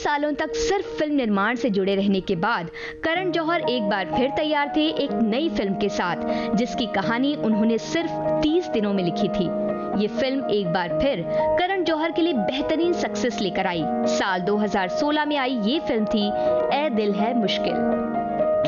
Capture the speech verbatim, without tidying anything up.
सालों तक सिर्फ फिल्म निर्माण से जुड़े रहने के बाद करण जौहर एक बार फिर तैयार थे एक नई फिल्म के साथ, जिसकी कहानी उन्होंने सिर्फ तीस दिनों में लिखी थी। ये फिल्म एक बार फिर करण जौहर के लिए बेहतरीन सक्सेस लेकर आई। साल दो हज़ार सोलह में आई ये फिल्म थी ए दिल है मुश्किल।